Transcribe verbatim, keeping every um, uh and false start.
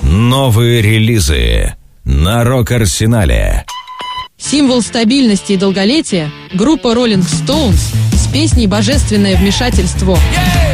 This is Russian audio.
Новые релизы на Рок-Арсенале. Символ стабильности и долголетия — группа Rolling Stones с песней «Божественное вмешательство».